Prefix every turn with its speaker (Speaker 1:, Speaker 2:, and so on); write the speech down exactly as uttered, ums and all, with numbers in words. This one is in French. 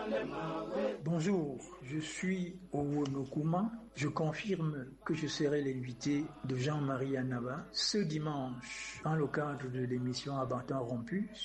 Speaker 1: Bonjour, je suis Owonokuma. Je confirme que je serai l'invité de Jean-Marie Annaba ce dimanche dans le cadre de l'émission À bâton rompu